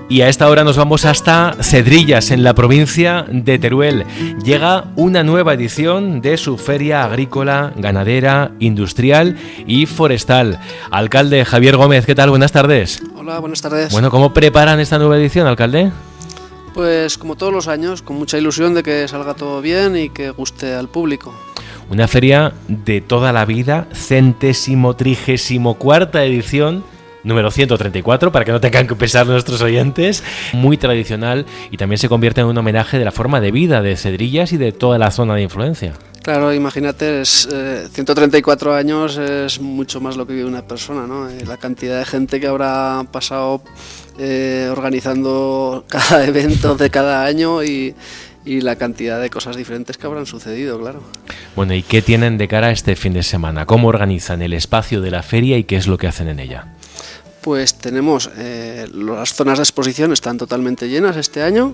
Y a esta hora nos vamos hasta Cedrillas, en la provincia de Teruel. Llega una nueva edición de su feria agrícola, ganadera, industrial y forestal. Alcalde Javier Gómez, ¿qué tal? Buenas tardes. Hola, buenas tardes. Bueno, ¿cómo preparan esta nueva edición, alcalde? Pues como todos los años, con mucha ilusión de que salga todo bien y que guste al público. Una feria de toda la vida, 134ª edición, número 134, para que no tengan que pensar nuestros oyentes, muy tradicional, y también se convierte en un homenaje de la forma de vida de Cedrillas y de toda la zona de influencia. Claro, imagínate, 134 años es mucho más lo que vive una persona, ¿no? La cantidad de gente que habrá pasado organizando cada evento de cada año y la cantidad de cosas diferentes que habrán sucedido, claro. Bueno, ¿y qué tienen de cara este fin de semana? ¿Cómo organizan el espacio de la feria y qué es lo que hacen en ella? Pues tenemos, las zonas de exposición están totalmente llenas este año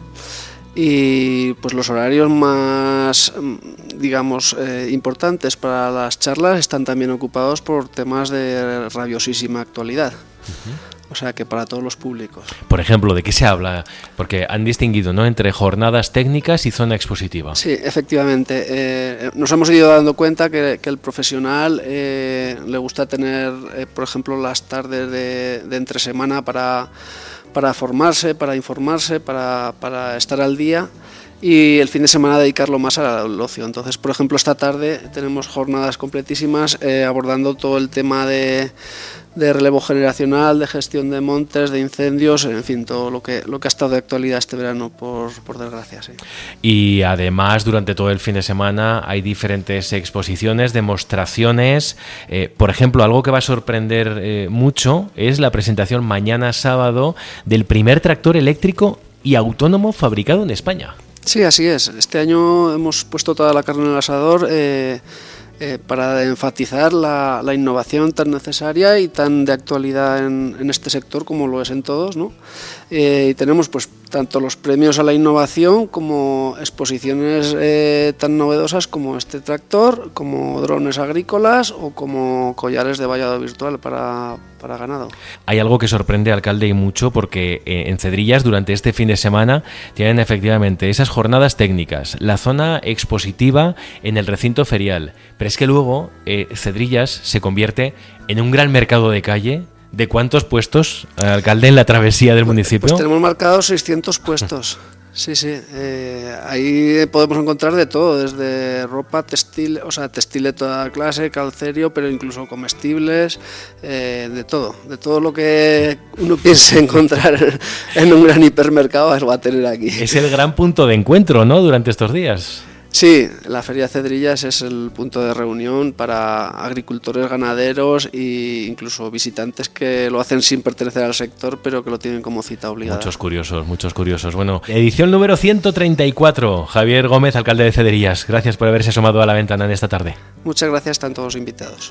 y pues los horarios más, digamos, importantes para las charlas están también ocupados por temas de rabiosísima actualidad. O sea que para todos los públicos. Por ejemplo, ¿de qué se habla? Porque han distinguido, ¿no?, entre jornadas técnicas y zona expositiva. Sí, efectivamente. Nos hemos ido dando cuenta que el profesional le gusta tener, por ejemplo, las tardes de entre semana para formarse, para informarse, para estar al día, y el fin de semana dedicarlo más al ocio. Entonces, por ejemplo, esta tarde tenemos jornadas completísimas abordando todo el tema de relevo generacional, de gestión de montes, de incendios, en fin, todo lo que ha estado de actualidad este verano, por desgracia, sí. Y además, durante todo el fin de semana hay diferentes exposiciones, demostraciones. Por ejemplo, algo que va a sorprender mucho es la presentación mañana sábado del primer tractor eléctrico y autónomo fabricado en España. Sí, así es. Este año hemos puesto toda la carne en el asador para enfatizar la innovación tan necesaria y tan de actualidad en este sector como lo es en todos, ¿no? Y tenemos pues tanto los premios a la innovación como exposiciones tan novedosas como este tractor, como drones agrícolas o como collares de vallado virtual para ganado. Hay algo que sorprende, alcalde, y mucho, porque en Cedrillas durante este fin de semana tienen efectivamente esas jornadas técnicas, la zona expositiva en el recinto ferial, pero es que luego Cedrillas se convierte en un gran mercado de calle. ¿De cuántos puestos, alcalde, en la travesía del municipio? Pues tenemos marcados 600 puestos. Sí, ahí podemos encontrar de todo, desde ropa, textil, o sea, textil de toda clase, calcerio, pero incluso comestibles, de todo lo que uno piense encontrar en un gran hipermercado lo va a tener aquí. Es el gran punto de encuentro, ¿no?, durante estos días. Sí, la Feria Cedrillas es el punto de reunión para agricultores, ganaderos e incluso visitantes que lo hacen sin pertenecer al sector, pero que lo tienen como cita obligada. Muchos curiosos. Bueno, edición número 134. Javier Gómez, alcalde de Cedrillas. Gracias por haberse asomado a la ventana en esta tarde. Muchas gracias, están todos invitados.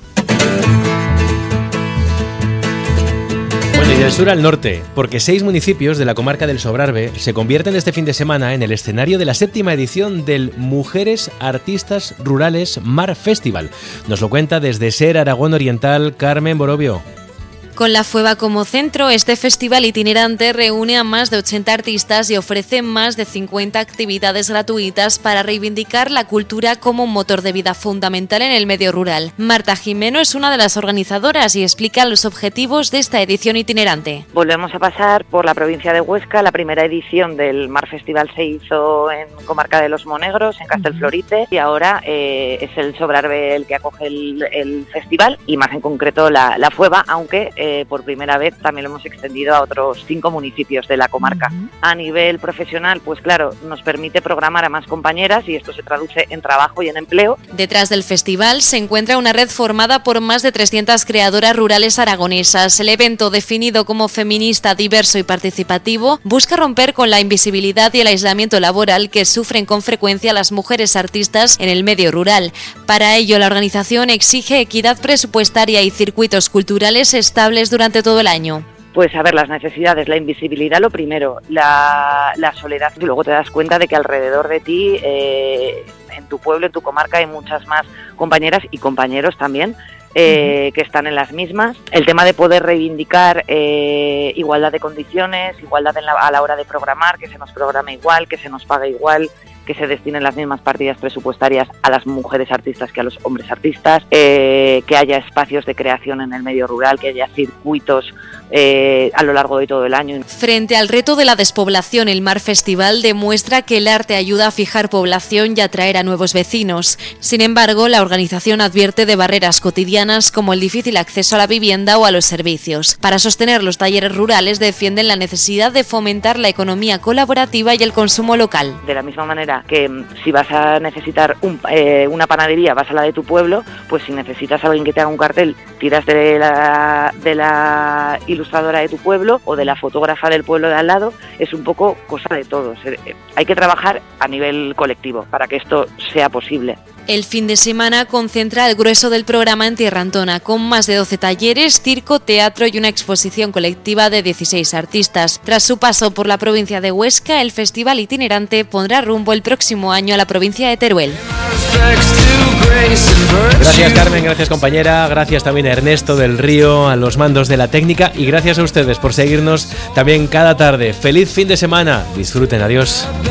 Y del sur al norte, porque 6 municipios de la comarca del Sobrarbe se convierten este fin de semana en el escenario de la 7ª edición del Mujeres Artistas Rurales Mar Festival. Nos lo cuenta desde SER Aragón Oriental Carmen Borobio. Con la FUEVA como centro, este festival itinerante reúne a más de 80 artistas y ofrece más de 50 actividades gratuitas para reivindicar la cultura como un motor de vida fundamental en el medio rural. Marta Jimeno es una de las organizadoras y explica los objetivos de esta edición itinerante. Volvemos a pasar por la provincia de Huesca. La primera edición del Mar Festival se hizo en Comarca de los Monegros, en Castelflorite, y ahora es el Sobrarbe el que acoge el festival, y más en concreto la FUEVA, aunque por primera vez también lo hemos extendido a otros 5 municipios de la comarca. A nivel profesional, pues claro, nos permite programar a más compañeras y esto se traduce en trabajo y en empleo. Detrás del festival se encuentra una red formada por más de 300 creadoras rurales aragonesas. El evento, definido como feminista, diverso y participativo, busca romper con la invisibilidad y el aislamiento laboral que sufren con frecuencia las mujeres artistas en el medio rural. Para ello, la organización exige equidad presupuestaria y circuitos culturales estables durante todo el año. Pues a ver, las necesidades, la invisibilidad lo primero, la soledad, y luego te das cuenta de que alrededor de ti, en tu pueblo, en tu comarca, hay muchas más compañeras y compañeros también que están en las mismas. El tema de poder reivindicar igualdad de condiciones, igualdad a la hora de programar, que se nos programe igual, que se nos pague igual, que se destinen las mismas partidas presupuestarias a las mujeres artistas que a los hombres artistas, que haya espacios de creación en el medio rural, que haya circuitos a lo largo de todo el año. Frente al reto de la despoblación, el Mar Festival demuestra que el arte ayuda a fijar población y atraer a nuevos vecinos. Sin embargo, la organización advierte de barreras cotidianas como el difícil acceso a la vivienda o a los servicios. Para sostener los talleres rurales defienden la necesidad de fomentar la economía colaborativa y el consumo local. De la misma manera que si vas a necesitar una panadería, vas a la de tu pueblo, pues si necesitas a alguien que te haga un cartel, tiras de la ilustradora de tu pueblo o de la fotógrafa del pueblo de al lado. Es un poco cosa de todos. Hay que trabajar a nivel colectivo para que esto sea posible. El fin de semana concentra el grueso del programa en Tierra Antona, con más de 12 talleres, circo, teatro y una exposición colectiva de 16 artistas. Tras su paso por la provincia de Huesca, el festival itinerante pondrá rumbo el próximo año a la provincia de Teruel. Gracias, Carmen, gracias, compañera, gracias también a Ernesto del Río, a los mandos de la técnica, y gracias a ustedes por seguirnos también cada tarde. ¡Feliz fin de semana! Disfruten, adiós.